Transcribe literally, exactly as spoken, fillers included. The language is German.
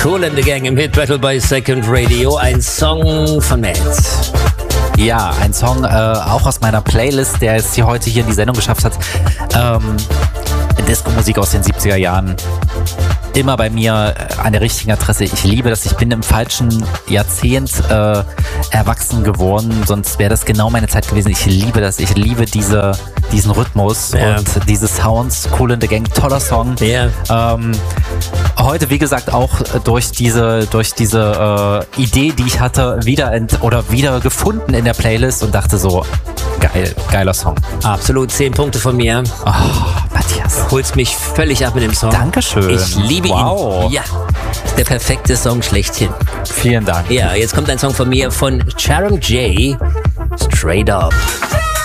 Kool and the Gang im Hit Battle bei Second Radio. Ein Song von Matt. Ja, ein Song äh, auch aus meiner Playlist, der es hier heute hier in die Sendung geschafft hat. Ähm, Disco-Musik aus den siebziger Jahren. Immer bei mir an der richtigen Adresse. Ich liebe das. Ich bin im falschen Jahrzehnt äh, erwachsen geworden, sonst wäre das genau meine Zeit gewesen. Ich liebe das. Ich liebe diese, diesen Rhythmus ja. und diese Sounds. Kool and the Gang, toller Song. Ja. Ähm, heute, wie gesagt, auch durch diese, durch diese äh, Idee, die ich hatte, wieder ent- oder wieder gefunden in der Playlist und dachte so, geil, geiler Song. Absolut, zehn Punkte von mir. Oh, Matthias. Holst mich völlig ab mit dem Song. Dankeschön. Ich liebe wow. ihn. Ja, der perfekte Song schlechthin. Vielen Dank. Ja, jetzt kommt ein Song von mir von Sharon J. Straight Up.